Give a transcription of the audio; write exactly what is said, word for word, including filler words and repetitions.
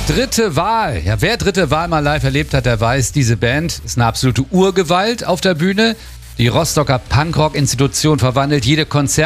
Dritte Wahl. Ja, wer Dritte Wahl mal live erlebt hat, der weiß, diese Band ist eine absolute Urgewalt auf der Bühne. Die Rostocker Punkrock-Institution verwandelt jede Konzert